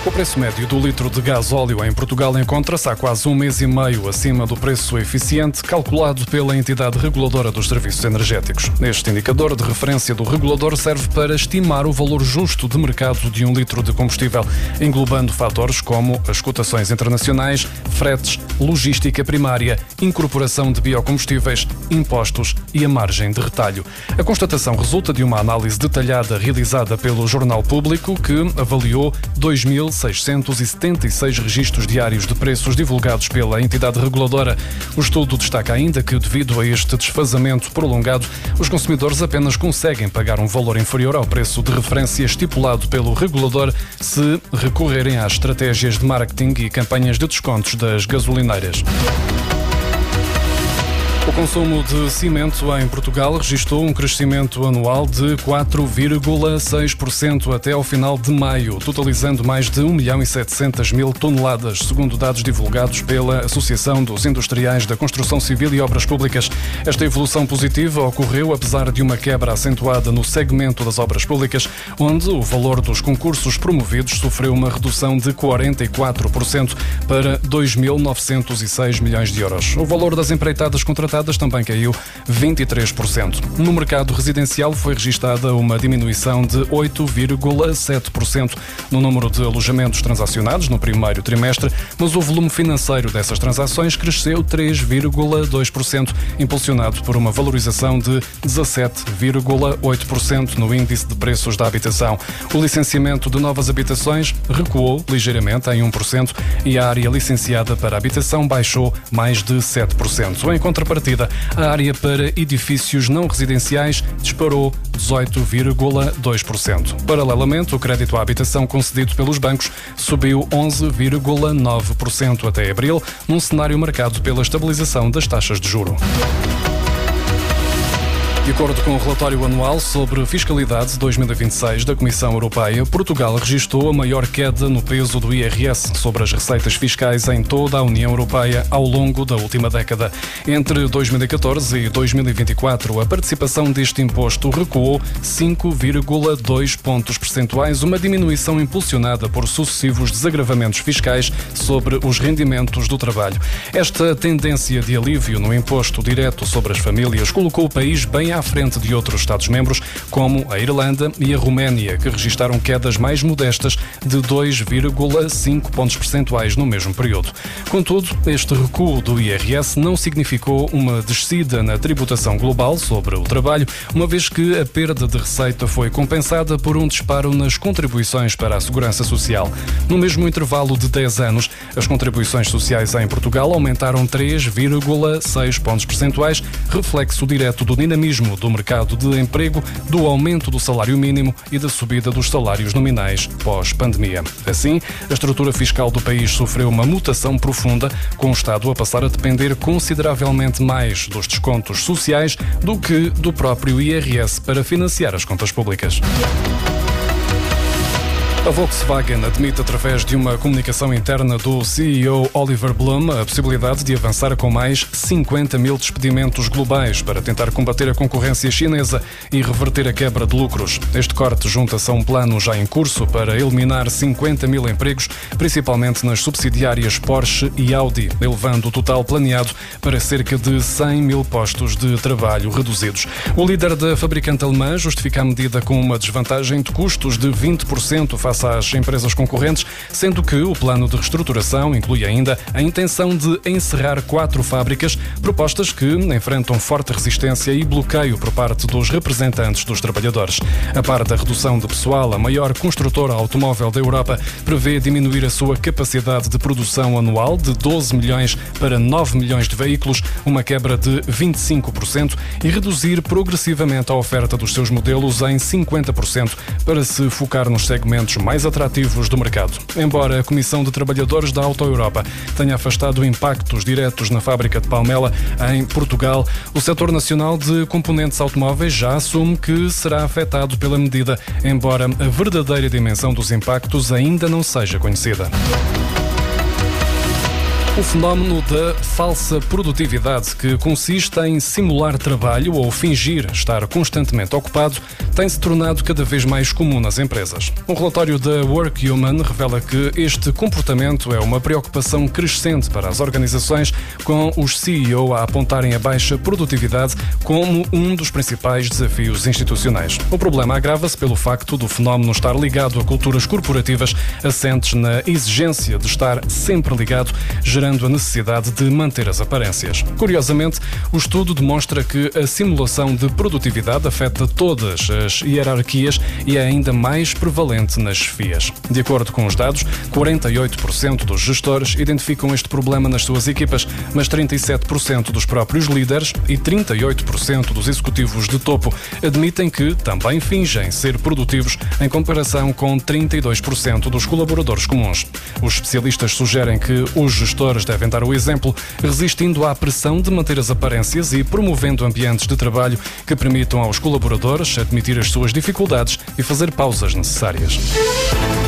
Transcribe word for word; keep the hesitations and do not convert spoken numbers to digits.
O preço médio do litro de gás óleo em Portugal encontra-se há quase um mês e meio acima do preço eficiente calculado pela entidade reguladora dos serviços energéticos. Este indicador de referência do regulador serve para estimar o valor justo de mercado de um litro de combustível, englobando fatores como as cotações internacionais, fretes, logística primária, incorporação de biocombustíveis, impostos e a margem de retalho. A constatação resulta de uma análise detalhada realizada pelo Jornal Público, que avaliou dois mil seiscentos e setenta e seis registros diários de preços divulgados pela entidade reguladora. O estudo destaca ainda que, devido a este desfazamento prolongado, os consumidores apenas conseguem pagar um valor inferior ao preço de referência estipulado pelo regulador se recorrerem às estratégias de marketing e campanhas de descontos das gasolineiras. O consumo de cimento em Portugal registrou um crescimento anual de quatro vírgula seis por cento até ao final de maio, totalizando mais de um milhão e setecentas mil toneladas, segundo dados divulgados pela Associação dos Industriais da Construção Civil e Obras Públicas. Esta evolução positiva ocorreu apesar de uma quebra acentuada no segmento das obras públicas, onde o valor dos concursos promovidos sofreu uma redução de quarenta e quatro por cento para dois mil novecentos e seis milhões de euros. O valor das empreitadas contratadas também caiu vinte e três por cento. No mercado residencial foi registada uma diminuição de oito vírgula sete por cento no número de alojamentos transacionados no primeiro trimestre, mas o volume financeiro dessas transações cresceu três vírgula dois por cento, impulsionado por uma valorização de dezassete vírgula oito por cento no índice de preços da habitação. O licenciamento de novas habitações recuou ligeiramente em um por cento e a área licenciada para habitação baixou mais de sete por cento. Em contrapartida, a área para edifícios não residenciais disparou dezoito vírgula dois por cento. Paralelamente, o crédito à habitação concedido pelos bancos subiu onze vírgula nove por cento até abril, num cenário marcado pela estabilização das taxas de juro. De acordo com o relatório anual sobre fiscalidade dois mil e vinte e seis da Comissão Europeia, Portugal registrou a maior queda no peso do I R S sobre as receitas fiscais em toda a União Europeia ao longo da última década. Entre dois mil e catorze e dois mil e vinte e quatro, a participação deste imposto recuou cinco vírgula dois pontos percentuais, uma diminuição impulsionada por sucessivos desagravamentos fiscais sobre os rendimentos do trabalho. Esta tendência de alívio no imposto direto sobre as famílias colocou o país bem à frente de outros Estados-membros, como a Irlanda e a Roménia, que registaram quedas mais modestas de dois vírgula cinco pontos percentuais no mesmo período. Contudo, este recuo do I R S não significou uma descida na tributação global sobre o trabalho, uma vez que a perda de receita foi compensada por um disparo nas contribuições para a Segurança Social. No mesmo intervalo de dez anos, as contribuições sociais em Portugal aumentaram três vírgula seis pontos percentuais, reflexo direto do dinamismo do mercado de emprego, do aumento do salário mínimo e da subida dos salários nominais pós-pandemia. Assim, a estrutura fiscal do país sofreu uma mutação profunda, com o Estado a passar a depender consideravelmente mais dos descontos sociais do que do próprio I R S para financiar as contas públicas. A Volkswagen admite, através de uma comunicação interna do C E O Oliver Blume, a possibilidade de avançar com mais cinquenta mil despedimentos globais para tentar combater a concorrência chinesa e reverter a quebra de lucros. Este corte junta-se a um plano já em curso para eliminar cinquenta mil empregos, principalmente nas subsidiárias Porsche e Audi, elevando o total planeado para cerca de cem mil postos de trabalho reduzidos. O líder da fabricante alemã justifica a medida com uma desvantagem de custos de vinte por cento face às empresas concorrentes, sendo que o plano de reestruturação inclui ainda a intenção de encerrar quatro fábricas, propostas que enfrentam forte resistência e bloqueio por parte dos representantes dos trabalhadores. A par da redução de pessoal, a maior construtora automóvel da Europa prevê diminuir a sua capacidade de produção anual de doze milhões para nove milhões de veículos, uma quebra de vinte e cinco por cento, e reduzir progressivamente a oferta dos seus modelos em cinquenta por cento para se focar nos segmentos mais atrativos do mercado. Embora a Comissão de Trabalhadores da Auto Europa tenha afastado impactos diretos na fábrica de Palmela, em Portugal, o setor nacional de componentes automóveis já assume que será afetado pela medida, embora a verdadeira dimensão dos impactos ainda não seja conhecida. O fenómeno da falsa produtividade, que consiste em simular trabalho ou fingir estar constantemente ocupado, tem-se tornado cada vez mais comum nas empresas. Um relatório da Workhuman revela que este comportamento é uma preocupação crescente para as organizações, com os C E O a apontarem a baixa produtividade como um dos principais desafios institucionais. O problema agrava-se pelo facto do fenómeno estar ligado a culturas corporativas assentes na exigência de estar sempre ligado, gerando a necessidade de manter as aparências. Curiosamente, o estudo demonstra que a simulação de produtividade afeta todas as hierarquias e é ainda mais prevalente nas chefias. De acordo com os dados, quarenta e oito por cento dos gestores identificam este problema nas suas equipas, mas trinta e sete por cento dos próprios líderes e trinta e oito por cento dos executivos de topo admitem que também fingem ser produtivos, em comparação com trinta e dois por cento dos colaboradores comuns. Os especialistas sugerem que os gestores devem dar o exemplo, resistindo à pressão de manter as aparências e promovendo ambientes de trabalho que permitam aos colaboradores admitir as suas dificuldades e fazer pausas necessárias.